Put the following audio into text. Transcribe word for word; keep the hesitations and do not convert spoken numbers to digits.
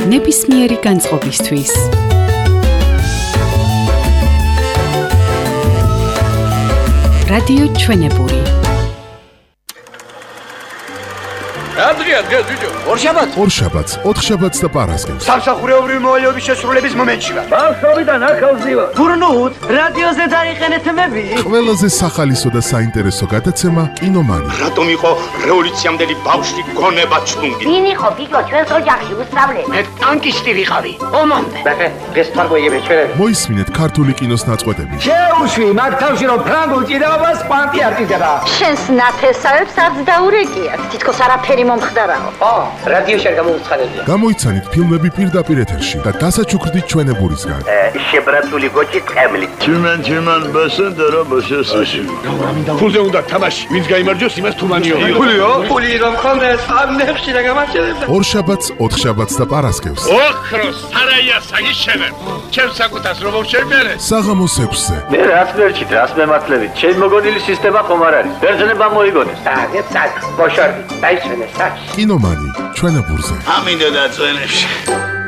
ნებისმიერი განწყობისთვის. რადიო ჩვენებური. Andrea, Andrea, ბიჭო. ორშაბათს? ორშაბათს, ოთხშაბათს და პარასკევს. სამსახურეობრივი მოვალეობის შესრულების მომენტში ვარ. ბავშვობიდან ახალზივა. გურნუთ, რადიოზე დაიყენეთ მები. ყველაზე სახალისო და საინტერესო გადაცემა კინომანი. რატომ იყო რევოლუციამდელი ბავშვი გონება ჩლუნგი? ვინ იყო ბიჭო ჩვენს ოჯახში უსწავლე? მე ტანკისტი ვიყავი. ომამდე. ბეთე, დღეს თარგოიები ჩვენები. მოისმინეთ ქართული კინოს ნაწყვეტები. შეუშვი მაგ თავში რომ ფრანგულ ჭიდაობას კვანტი არტიზება. შენს ნათესავებს არც დაურეკიათ. თითქოს არაფერი მომხდარაო. ო, რადიოში არ გამოუცხადებია. გამოიცანით ფილმები პირდაპირ ეთერში და დასაჩუქრდით ჩვენებურისგან. შებრატული გოჭი ტყემლით. Tümen tümen besen dara başasın. ფულზე უნდა თამაში, ვინც გაიმარჯვოს, იმას თუმანიო. ფულიო? ფული რომ ხონდეს, ამ ნეხში რა გამარჯვებდა. ორშაბათს, ოთხშაბათს და პარასკევს. ოქროს სარაია საგიშენებ. ჩემს საკუთას რომ შევმერე. საღამოს ექვსზე. მე რას ვერჩით, რას მემართლებით? ჩემი მოგონილი სისტემა ხომ არ არის? ბერძნება მოიგონეს. დაგე, წაკ, ბოშორდი, დაიჩვენე, საჩ. კინომანი ჩვენებურზე. ამინდა და წვენებში.